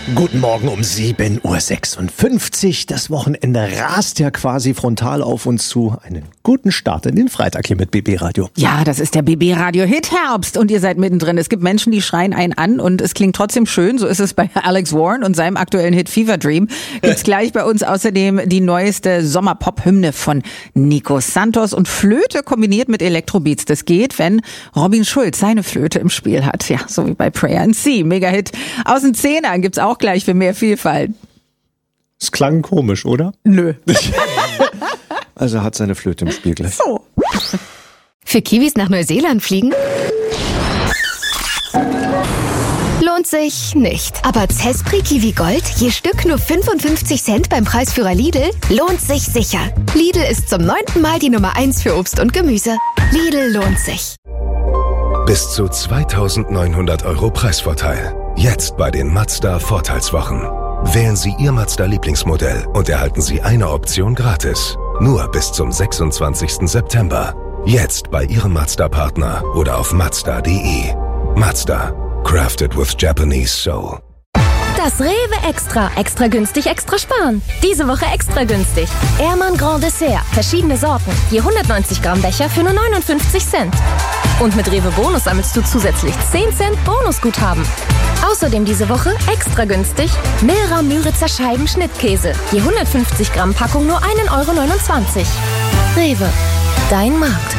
Guten Morgen um 7.56 Uhr. Das Wochenende rast ja quasi frontal auf uns zu. Einen guten Start in den Freitag hier mit BB Radio. Ja, das ist der BB Radio Hit Herbst und ihr seid mittendrin. Es gibt Menschen, die schreien einen an und es klingt trotzdem schön. So ist es bei Alex Warren und seinem aktuellen Hit Fever Dream. Gibt's gleich bei uns außerdem die neueste Sommerpop-Hymne von Nico Santos und Flöte kombiniert mit Elektrobeats. Das geht, wenn Robin Schulz seine Flöte im Spiel hat. Ja, so wie bei Prayer and Sea. Mega-Hit. Aus den Zehnern gibt's auch gleich für mehr Vielfalt. Es klang komisch, oder? Nö. Also er hat seine Flöte im Spiel gleich. So. Für Kiwis nach Neuseeland fliegen? Lohnt sich nicht. Aber Zespri Kiwi Gold, je Stück nur 55 Cent beim Preisführer Lidl, lohnt sich sicher. Lidl ist zum 9. Mal die Nummer 1 für Obst und Gemüse. Lidl lohnt sich. Bis zu 2.900 € Preisvorteil. Jetzt bei den Mazda-Vorteilswochen. Wählen Sie Ihr Mazda-Lieblingsmodell und erhalten Sie eine Option gratis. Nur bis zum 26. September. Jetzt bei Ihrem Mazda-Partner oder auf Mazda.de. Mazda. Crafted with Japanese soul. Das Rewe Extra. Extra günstig, extra sparen. Diese Woche extra günstig. Ehrmann Grand Dessert. Verschiedene Sorten. Je 190 Gramm Becher für nur 59 Cent. Und mit Rewe Bonus sammelst du zusätzlich 10 Cent Bonusguthaben. Außerdem diese Woche extra günstig Milra Müritzer Scheiben Schnittkäse. Je 150 Gramm Packung nur 1,29 €. Rewe. Dein Markt.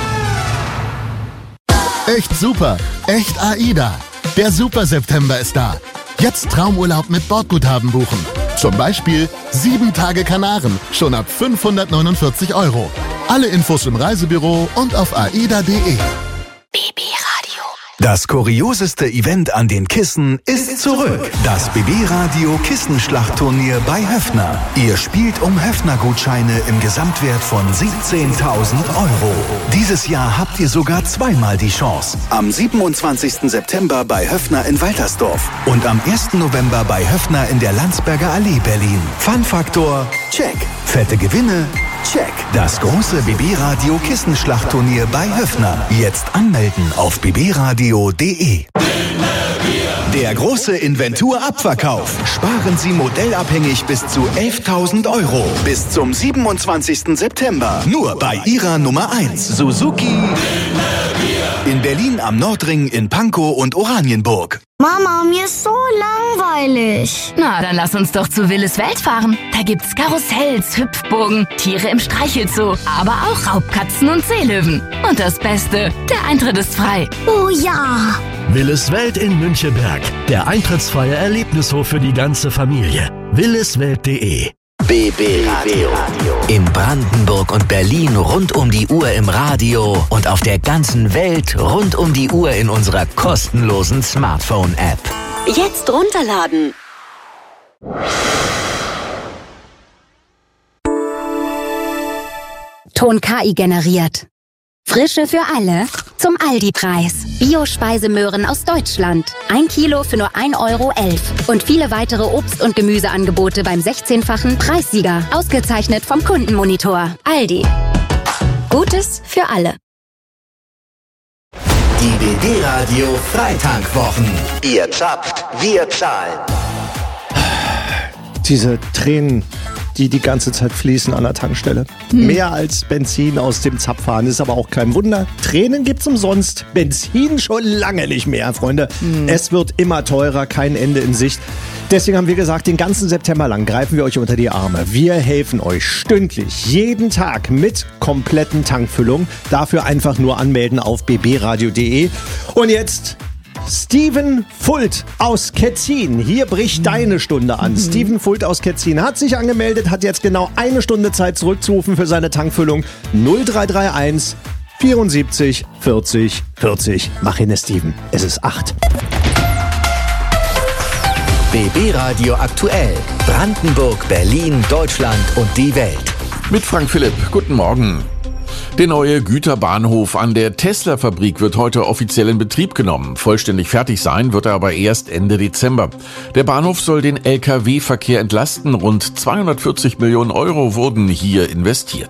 Echt super. Echt AIDA. Der Super September ist da. Jetzt Traumurlaub mit Bordguthaben buchen. Zum Beispiel 7 Tage Kanaren, schon ab 549 €. Alle Infos im Reisebüro und auf aida.de. BB Radio. Das kurioseste Event an den Kissen ist zurück. Das BB Radio Kissenschlachtturnier bei Höffner. Ihr spielt um Höffner-Gutscheine im Gesamtwert von 17.000 €. Dieses Jahr habt ihr sogar zweimal die Chance. Am 27. September bei Höffner in Waltersdorf und am 1. November bei Höffner in der Landsberger Allee Berlin. Fun-Faktor, check. Fette Gewinne, check. Das große BB Radio Kissenschlachtturnier bei Höffner. Jetzt anmelden auf bbradio.de. Der große Inventur-Abverkauf. Sparen Sie modellabhängig bis zu 11.000 €. Bis zum 27. September. Nur bei Ihrer Nummer 1 Suzuki. In Berlin am Nordring, in Pankow und Oranienburg. Mama, mir ist so langweilig. Na, dann lass uns doch zu Willis Welt fahren. Da gibt's Karussells, Hüpfburgen, Tiere im Streichelzoo, aber auch Raubkatzen und Seelöwen. Und das Beste, der Eintritt ist frei. Oh ja. Willis Welt in Münchenberg. Der eintrittsfreie Erlebnishof für die ganze Familie. williswelt.de. BB Radio. In Brandenburg und Berlin rund um die Uhr im Radio und auf der ganzen Welt rund um die Uhr in unserer kostenlosen Smartphone-App. Jetzt runterladen. Ton KI generiert. Frische für alle zum Aldi-Preis. Bio-Speisemöhren aus Deutschland. 1 Kilo für nur 1,11 € Und viele weitere Obst- und Gemüseangebote beim 16-fachen Preissieger. Ausgezeichnet vom Kundenmonitor. Aldi. Gutes für alle. Die BB Radio Freitankwochen. Ihr zapft, wir zahlen. Diese Tränen, die ganze Zeit fließen an der Tankstelle. Mehr als Benzin aus dem Zapfhahn, ist aber auch kein Wunder. Tränen gibt's umsonst, Benzin schon lange nicht mehr, Freunde. Es wird immer teurer, kein Ende in Sicht. Deswegen haben wir gesagt, den ganzen September lang greifen wir euch unter die Arme. Wir helfen euch stündlich, jeden Tag mit kompletten Tankfüllungen. Dafür einfach nur anmelden auf bbradio.de. Und jetzt Steven Fuld aus Ketzin. Hier bricht deine Stunde an. Steven Fuld aus Ketzin hat sich angemeldet, hat jetzt genau 1 Stunde Zeit zurückzurufen für seine Tankfüllung. 0331 74 40 40. Mach hin, Steven. Es ist 8. BB Radio aktuell. Brandenburg, Berlin, Deutschland und die Welt. Mit Frank Philipp. Guten Morgen. Der neue Güterbahnhof an der Tesla-Fabrik wird heute offiziell in Betrieb genommen. Vollständig fertig sein wird er aber erst Ende Dezember. Der Bahnhof soll den Lkw-Verkehr entlasten. Rund 240 Millionen € wurden hier investiert.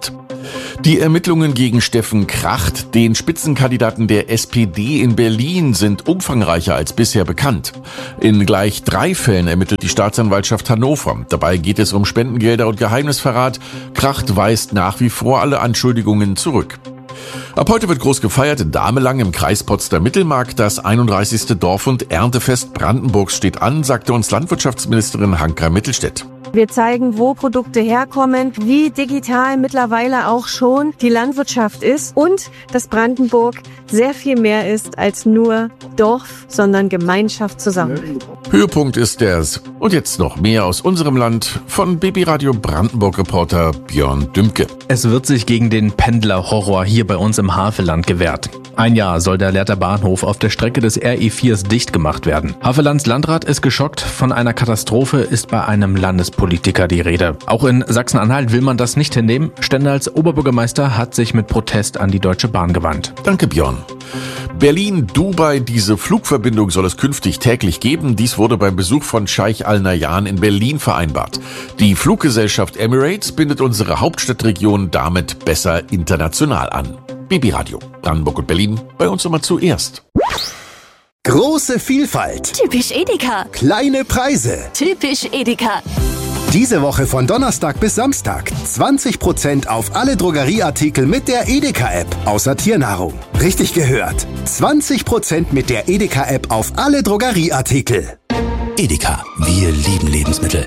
Die Ermittlungen gegen Steffen Kracht, den Spitzenkandidaten der SPD in Berlin, sind umfangreicher als bisher bekannt. In gleich 3 Fällen ermittelt die Staatsanwaltschaft Hannover. Dabei geht es um Spendengelder und Geheimnisverrat. Kracht weist nach wie vor alle Anschuldigungen zurück. Ab heute wird groß gefeiert in Damelang im Kreis Potsdam-Mittelmark. Das 31. Dorf- und Erntefest Brandenburgs steht an, sagte uns Landwirtschaftsministerin Hanka Mittelstädt. Wir zeigen, wo Produkte herkommen, wie digital mittlerweile auch schon die Landwirtschaft ist und dass Brandenburg sehr viel mehr ist als nur Dorf, sondern Gemeinschaft zusammen. Höhepunkt ist das. Und jetzt noch mehr aus unserem Land von BB Radio Brandenburg-Reporter Björn Dümke. Es wird sich gegen den Pendlerhorror hier bei uns im Havelland gewehrt. 1 Jahr soll der Lehrter Bahnhof auf der Strecke des RE4s dicht gemacht werden. Havellands Landrat ist geschockt. Von einer Katastrophe ist bei einem Landespolitiker die Rede. Auch in Sachsen-Anhalt will man das nicht hinnehmen. Stendals Oberbürgermeister hat sich mit Protest an die Deutsche Bahn gewandt. Danke, Björn. Berlin-Dubai, diese Flugverbindung soll es künftig täglich geben. Dies wurde beim Besuch von Scheich Al Nahyan in Berlin vereinbart. Die Fluggesellschaft Emirates bindet unsere Hauptstadtregion damit besser international an. BB Radio, Brandenburg und Berlin, bei uns immer zuerst. Große Vielfalt. Typisch Edeka. Kleine Preise. Typisch Edeka. Diese Woche von Donnerstag bis Samstag 20% auf alle Drogerieartikel mit der Edeka-App, außer Tiernahrung. Richtig gehört. 20% mit der Edeka-App auf alle Drogerieartikel. Edeka, wir lieben Lebensmittel.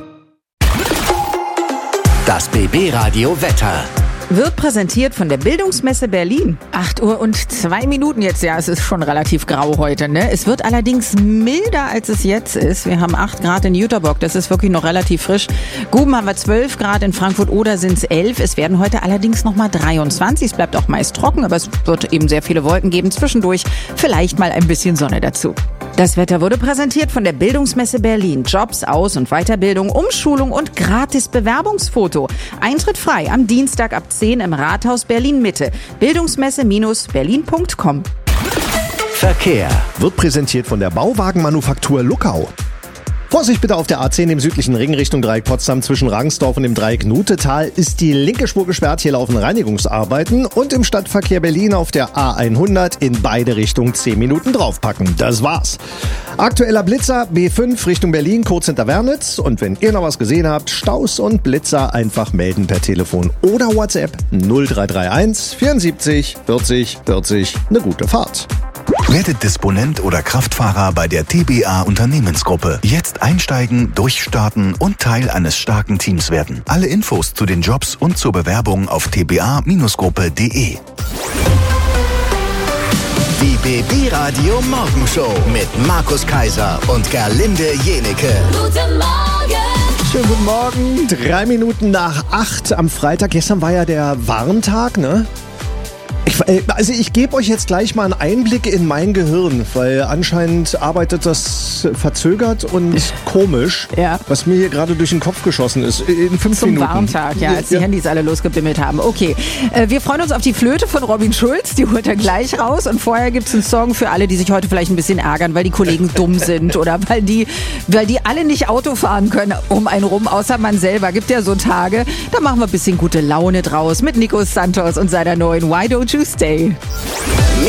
Das BB-Radio Wetter. Wird präsentiert von der Bildungsmesse Berlin. 8:02 Uhr jetzt. Ja, es ist schon relativ grau heute, ne? Es wird allerdings milder, als es jetzt ist. Wir haben 8 Grad in Jüterbock. Das ist wirklich noch relativ frisch. Guben haben wir 12 Grad. In Frankfurt-Oder sind es 11. Es werden heute allerdings nochmal 23. Es bleibt auch meist trocken, aber es wird eben sehr viele Wolken geben. Zwischendurch vielleicht mal ein bisschen Sonne dazu. Das Wetter wurde präsentiert von der Bildungsmesse Berlin. Jobs, Aus- und Weiterbildung, Umschulung und gratis Bewerbungsfoto. Eintritt frei am Dienstag ab 10 im Rathaus Berlin-Mitte. Bildungsmesse-berlin.com. Verkehr wird präsentiert von der Bauwagenmanufaktur Luckau. Vorsicht bitte auf der A10 im südlichen Ring Richtung Dreieck Potsdam zwischen Rangsdorf und dem Dreieck Nutetal ist die linke Spur gesperrt. Hier laufen Reinigungsarbeiten und im Stadtverkehr Berlin auf der A100 in beide Richtungen 10 Minuten draufpacken. Das war's. Aktueller Blitzer B5 Richtung Berlin kurz hinter Wernitz und wenn ihr noch was gesehen habt, Staus und Blitzer einfach melden per Telefon oder WhatsApp 0331 74 40 40. Eine gute Fahrt. Werdet Disponent oder Kraftfahrer bei der TBA Unternehmensgruppe. Jetzt einsteigen, durchstarten und Teil eines starken Teams werden. Alle Infos zu den Jobs und zur Bewerbung auf tba-gruppe.de. Die BB Radio Morgenshow mit Markus Kaiser und Gerlinde Jenecke. Guten Morgen. Schönen guten Morgen. 3 Minuten nach 8 am Freitag. Gestern war ja der Warntag, ne? Ich gebe euch jetzt gleich mal einen Einblick in mein Gehirn, weil anscheinend arbeitet das verzögert und komisch, ja, was mir hier gerade durch den Kopf geschossen ist. In 5 Minuten. Zum Warntag, ja, als die Handys alle losgebimmelt haben. Okay, wir freuen uns auf die Flöte von Robin Schulz, die holt er gleich raus. Und vorher gibt's einen Song für alle, die sich heute vielleicht ein bisschen ärgern, weil die Kollegen dumm sind oder weil die alle nicht Auto fahren können um einen rum, außer man selber. Gibt ja so Tage, da machen wir ein bisschen gute Laune draus mit Nico Santos und seiner neuen Why Don't You Stay.